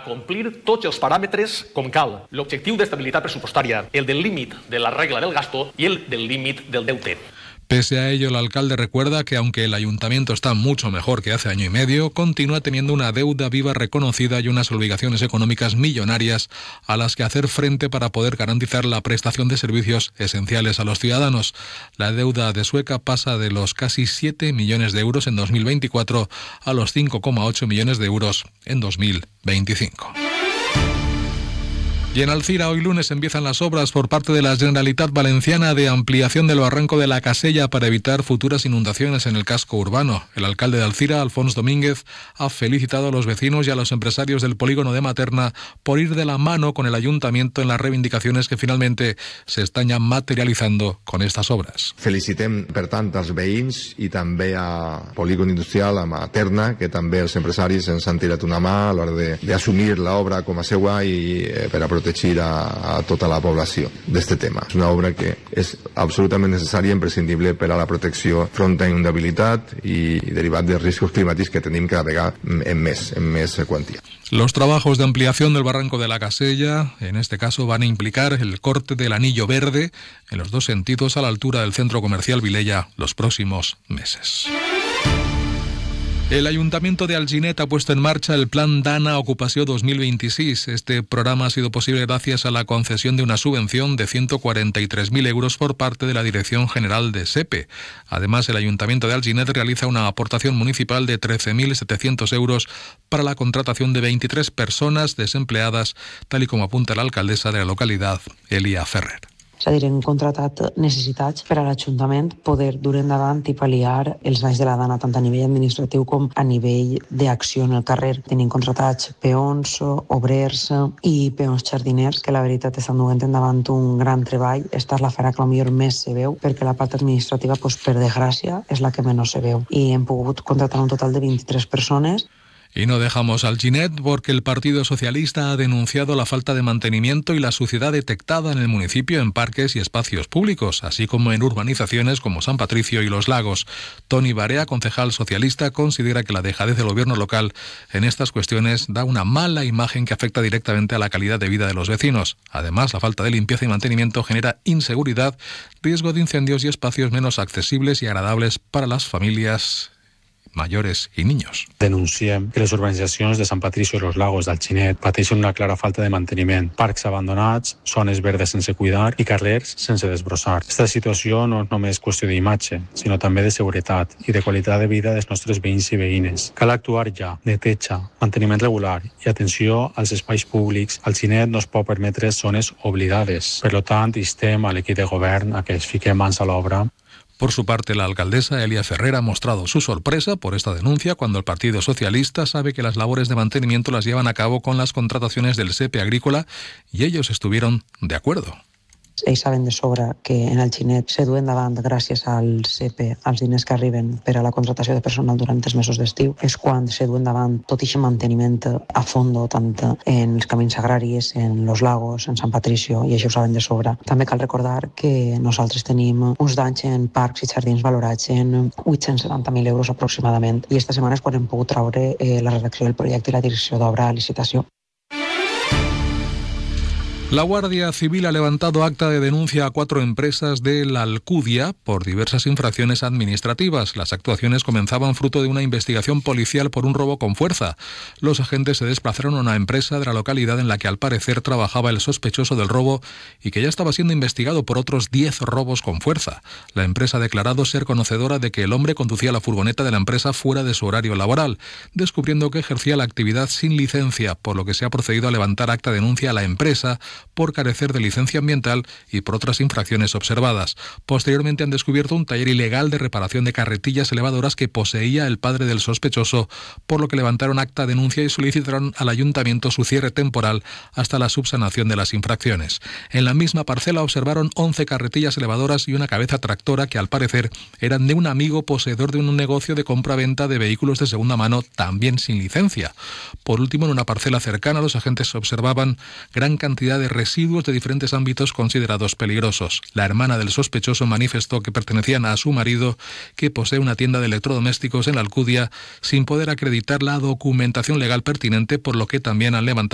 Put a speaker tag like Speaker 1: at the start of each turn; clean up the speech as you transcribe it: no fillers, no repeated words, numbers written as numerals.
Speaker 1: complir tots els paràmetres com cal. L'objectiu d'estabilitat pressupostària, el del límit de la regla del gasto y el del límit del deute.
Speaker 2: Pese a ello, el alcalde recuerda que aunque el ayuntamiento está mucho mejor que hace año y medio, continúa teniendo una deuda viva reconocida y unas obligaciones económicas millonarias a las que hacer frente para poder garantizar la prestación de servicios esenciales a los ciudadanos. La deuda de Sueca pasa de los casi 7 millones de euros en 2024 a los 5,8 millones de euros en 2025. Y en Alcira hoy lunes empiezan las obras por parte de la Generalitat Valenciana de ampliación del barranco de la Casella para evitar futuras inundaciones en el casco urbano. El alcalde de Alcira, Alfons Domínguez, ha felicitado a los vecinos y a los empresarios del polígono de Materna por ir de la mano con el ayuntamiento en las reivindicacions que finalmente se están ya materializando con estas obras.
Speaker 3: Felicitem, per tant, als veïns i també a Polígon Industrial, a Materna, que també els empresaris ens han tirat una mà a l'hora d'assumir l'obra com a seua i per a protegir a tota la població d'este tema. És una obra que és absolutament necessària i imprescindible per a la protecció front a inundabilitat i derivat de riscos climàtics que tenim cada vegada en més quantia.
Speaker 2: Los trabajos de ampliación del barranco de la Casella, en este caso, van a implicar el corte del anillo verde en los dos sentidos a la altura del centro comercial Vilella los próximos meses. El Ayuntamiento de Alginet ha puesto en marcha el Plan Dana Ocupació 2026. Este programa ha sido posible gracias a la concesión de una subvención de 143.000 euros por parte de la Dirección General de SEPE. Además, el Ayuntamiento de Alginet realiza una aportación municipal de 13.700 euros para la contratación de 23 personas desempleadas, tal y como apunta la alcaldesa de la localidad, Elia Ferrer.
Speaker 4: És a dir, hem contratat necessitats per a l'Ajuntament poder dur endavant i pal·liar els danys de la Dana, tant a nivell administratiu com a nivell d'acció en el carrer. Tenim contratats peons, obrers i peons jardiners, que la veritat estan duent endavant un gran treball. Esta és la feina que potser més se veu, perquè la part administrativa, per desgràcia, és la que menys se veu. I hem pogut contratar un total de 23 persones.
Speaker 2: Y no dejamos Alginet porque el Partido Socialista ha denunciado la falta de mantenimiento y la suciedad detectada en el municipio en parques y espacios públicos, así como en urbanizaciones como San Patricio y Los Lagos. Toni Barea, concejal socialista, considera que la dejadez del gobierno local en estas cuestiones da una mala imagen que afecta directamente a la calidad de vida de los vecinos. Además, la falta de limpieza y mantenimiento genera inseguridad, riesgo de incendios y espacios menos accesibles y agradables para las familias mayores y niños.
Speaker 5: Denunciem que les urbanitzacions de Sant Patricio i Los Lagos d'Alginet pateixen una clara falta de manteniment, parcs abandonats, zones verdes sense cuidar i carrers sense desbrossar. Aquesta situació no és només qüestió d'imatge, sinó també de seguretat i de qualitat de vida dels nostres veïns i veïnes. Cal actuar ja, neteja, manteniment regular i atenció als espais públics. Alginet no es pot permetre zones oblidades. Per tant, instem a l'equip de govern a que es fique mans a l'obra.
Speaker 2: Por su parte, la alcaldesa Elia Ferrer ha mostrado su sorpresa por esta denuncia cuando el Partido Socialista sabe que las labores de mantenimiento las llevan a cabo con las contrataciones del SEPE Agrícola y ellos estuvieron de acuerdo.
Speaker 4: Ells saben de sobre que en Alginet se duen davant gràcies al SEPE, als diners que arriben per a la contratació de personal durant els mesos d'estiu. És quan se duen davant tot aquest manteniment a fondo, tant en els camins agraris, en Los Lagos, en Sant Patricio, i això ho saben de sobre. També cal recordar que nosaltres tenim uns danys en parcs i jardins valorats en 870.000 euros aproximadament, i esta setmana és quan hem pogut traure la redacció del projecte i la direcció d'obra a licitació.
Speaker 2: La Guardia Civil ha levantado acta de denuncia a 4 empresas de la Alcudia por diversas infracciones administrativas. Las actuaciones comenzaban fruto de una investigación policial por un robo con fuerza. Los agentes se desplazaron a una empresa de la localidad en la que al parecer trabajaba el sospechoso del robo y que ya estaba siendo investigado por otros 10 robos con fuerza. La empresa ha declarado ser conocedora de que el hombre conducía la furgoneta de la empresa fuera de su horario laboral, descubriendo que ejercía la actividad sin licencia, por lo que se ha procedido a levantar acta de denuncia a la empresa por carecer de licencia ambiental y por otras infracciones observadas. Posteriormente han descubierto un taller ilegal de reparación de carretillas elevadoras que poseía el padre del sospechoso, por lo que levantaron acta de denuncia y solicitaron al ayuntamiento su cierre temporal hasta la subsanación de las infracciones. En la misma parcela observaron 11 carretillas elevadoras y una cabeza tractora que al parecer eran de un amigo poseedor de un negocio de compra-venta de vehículos de segunda mano, también sin licencia. Por último, en una parcela cercana, los agentes observaban gran cantidad de residuos de diferentes ámbitos considerados peligrosos. La hermana del sospechoso manifestó que pertenecían a su marido, que posee una tienda de electrodomésticos en la Alcudia, sin poder acreditar la documentación legal pertinente, por lo que también han levantado